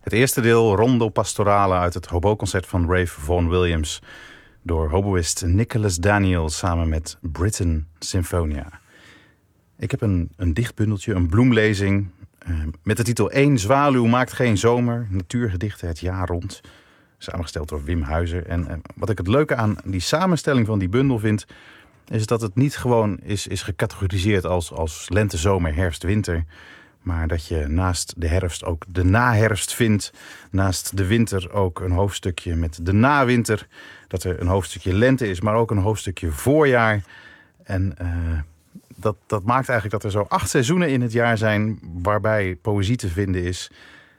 Het eerste deel Rondo Pastorale uit het hoboconcert van Ralph Vaughan Williams door hoboïst Nicholas Daniel samen met Britten Symphonia. Ik heb een dichtbundeltje, een bloemlezing met de titel 1 zwaluw maakt geen zomer, natuurgedichten het jaar rond, samengesteld door Wim Huizer. En wat ik het leuke aan die samenstelling van die bundel vind, is dat het niet gewoon is gecategoriseerd als lente, zomer, herfst, winter, maar dat je naast de herfst ook de naherfst vindt. Naast de winter ook een hoofdstukje met de nawinter. Dat er een hoofdstukje lente is, maar ook een hoofdstukje voorjaar. En dat maakt eigenlijk dat er zo 8 seizoenen in het jaar zijn waarbij poëzie te vinden is.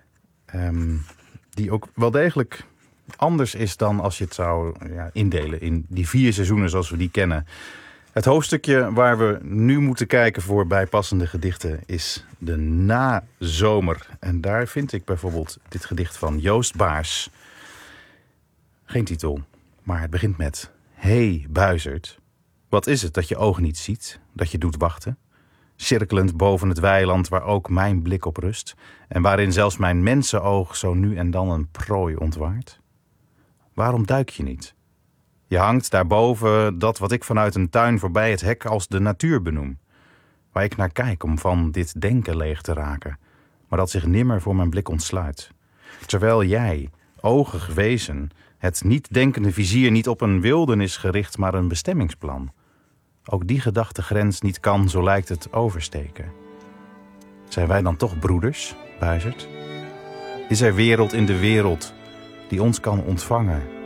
Die ook wel degelijk anders is dan als je het zou indelen in die 4 seizoenen zoals we die kennen. Het hoofdstukje waar we nu moeten kijken voor bijpassende gedichten is de nazomer. En daar vind ik bijvoorbeeld dit gedicht van Joost Baars. Geen titel, maar het begint met: Hey Buizerd, wat is het dat je oog niet ziet, dat je doet wachten? Cirkelend boven het weiland waar ook mijn blik op rust en waarin zelfs mijn mensenoog zo nu en dan een prooi ontwaart. Waarom duik je niet? Je hangt daarboven dat wat ik vanuit een tuin voorbij het hek als de natuur benoem. Waar ik naar kijk om van dit denken leeg te raken, maar dat zich nimmer voor mijn blik ontsluit. Terwijl jij, oogig wezen, het niet-denkende vizier niet op een wildernis gericht, maar een bestemmingsplan. Ook die gedachtegrens niet kan, zo lijkt het, oversteken. Zijn wij dan toch broeders, Buizerd? Is er wereld in de wereld die ons kan ontvangen